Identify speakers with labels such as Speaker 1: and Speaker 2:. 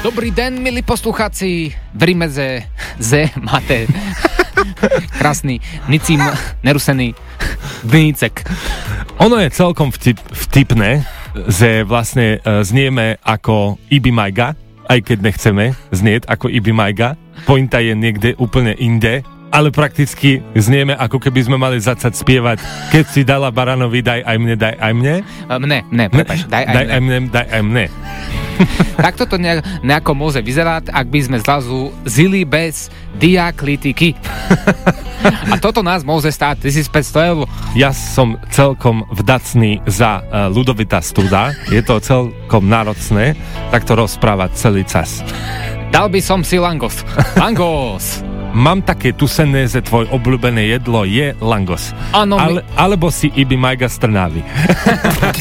Speaker 1: Dobrý den, milí poslucháci. Veríme, že máte krásny, nicím nerusený dnícek.
Speaker 2: Ono je celkom vtipné, že vlastne znieme ako Ibi Majga, aj keď nechceme znieť ako Ibi Majga. Pointa je niekde úplne inde, ale prakticky znieme, ako keby sme mali začať spievať Keď si dala baranovi, daj aj mne, daj aj mne.
Speaker 1: Prepáč, daj aj mne.
Speaker 2: Daj aj mne.
Speaker 1: Tak toto nejako môže vyzerať, ak by sme zrazu zili bez diakritiky. A toto nás môže stáť 1500 €.
Speaker 2: Ja som celkom vdacný za Ludovita Studa. Je to celkom náročné takto rozprávať celý čas.
Speaker 1: Dal by som si langos. Langos!
Speaker 2: Mám také tusené, že tvoj obľúbené jedlo je langos.
Speaker 1: Áno,
Speaker 2: alebo si Ibi Majga z Trnavy.